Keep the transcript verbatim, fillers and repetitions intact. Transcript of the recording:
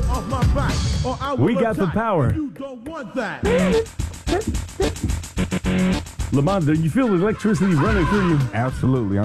off my back, or I will We got the attack. power. You don't want that. Lamont, do you feel electricity running through you? Absolutely.